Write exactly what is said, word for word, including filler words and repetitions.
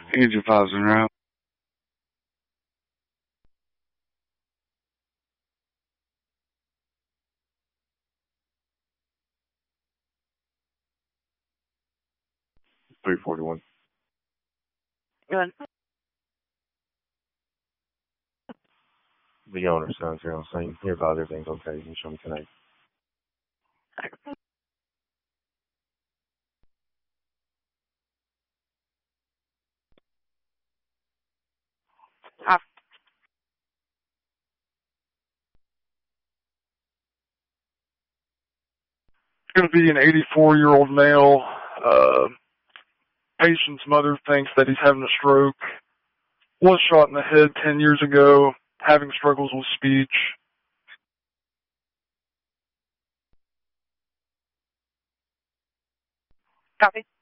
Agent five zero. three forty-one. Good. The owner sounds here on scene. Hear about everything's okay. You can show me tonight. Off. Going to be an eighty-four-year-old male. Uh, patient's mother thinks that he's having a stroke. Was shot in the head ten years ago, having struggles with speech. Copy.